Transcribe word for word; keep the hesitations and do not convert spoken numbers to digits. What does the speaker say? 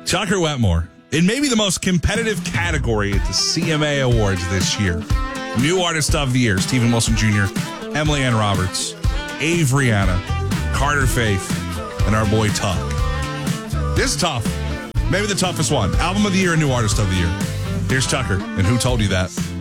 Tucker Wetmore, in maybe the most competitive category at the C M A Awards this year. New Artist of the Year, Stephen Wilson Junior, Emily Ann Roberts, Avriana, Carter Faith, and our boy Tuck. This is tough. Maybe the toughest one. Album of the Year and New Artist of the Year. Here's Tucker, and Who Told You That?